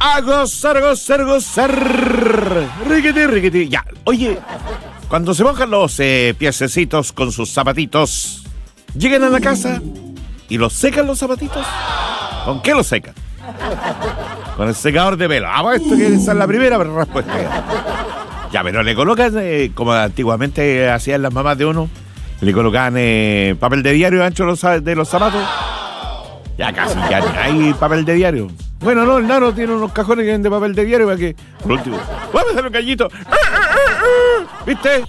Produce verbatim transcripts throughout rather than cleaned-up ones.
a gozar, gozar, gozar. Riquiti, riquiti. Ya, oye, cuando se mojan los eh, piececitos con sus zapatitos, llegan a la casa y los secan los zapatitos. ¿Con qué los secan? Con el secador de pelo. Ah, pues esto que esa es la primera respuesta. Ya, pero le colocan, eh, como antiguamente hacían las mamás de uno, le colocaban eh, papel de diario ancho de los zapatos. Ya casi ya ni hay papel de diario. Bueno, no, el Nano tiene unos cajones que venden de papel de diario para que, por último, vamos a hacer un gallito. ¿Viste?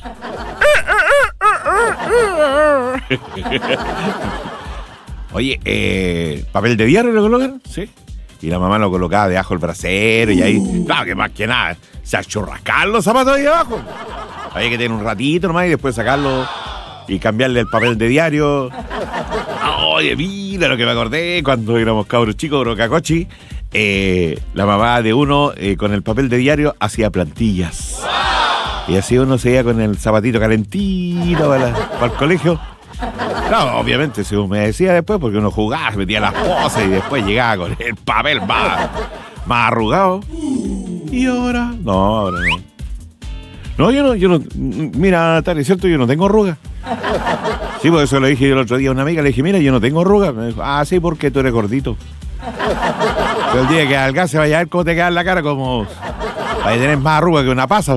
Oye, eh, ¿papel de diario le colocan? Sí. Y la mamá lo colocaba debajo del brasero y ahí, claro que más que nada, se achurrascaban los zapatos ahí abajo. Había que tener un ratito nomás y después sacarlo y cambiarle el papel de diario. Oye, mira lo que me acordé cuando éramos cabros chicos, Brocacochi. Eh, la mamá de uno eh, con el papel de diario hacía plantillas. Y así uno se iba con el zapatito calentito para, la, para el colegio. Claro, obviamente se humedecía después porque uno jugaba, se metía las poses y después llegaba con el papel más, más arrugado. Y ahora, no, ahora no. No, yo no, yo no, mira, Natalia, es cierto, yo no tengo arrugas. Sí, por eso le dije yo el otro día a una amiga, le dije, mira, yo no tengo arrugas. Me dijo, ah, sí, porque tú eres gordito. Pero el día que alcance vaya a ver cómo te queda en la cara, como vaya a tener más arrugas que una pasa.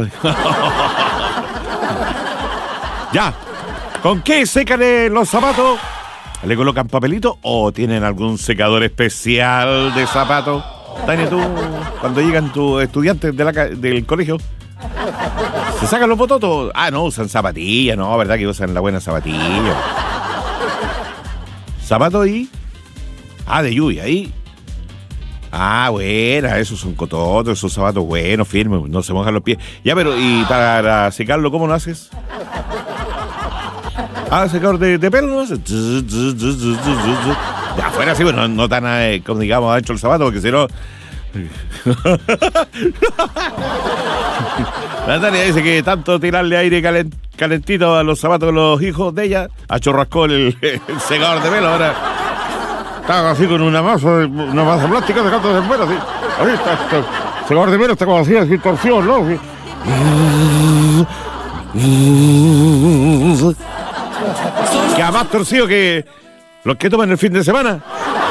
Ya. ¿Con qué secan los zapatos? ¿Le colocan papelito o tienen algún secador especial de zapatos? Tania, tú, cuando llegan tus estudiantes de la, del colegio, ¿se sacan los bototos? Ah, no, usan zapatillas, no, ¿verdad que usan la buena zapatilla? ¿Zapatos y? Ah, de lluvia, ahí. Ah, buena, esos son cototos, esos zapatos buenos, firmes, no se mojan los pies. Ya, pero, ¿y para secarlo cómo lo haces? Ah, secador de, de pelo, ¿no? De afuera sí, bueno, no, no tan, eh, como digamos, adentro del zapato, porque si no... Natalia dice que tanto tirarle aire calent, calentito a los zapatos de los hijos de ella, achorrascó el, el secador de pelo, ahora está así con una masa, una masa plástica sacando de fuera, así. Ahorita, este, el secador de pelo está como así, así torsión, ¿no? Así. Queda más torcido que los que toman el fin de semana.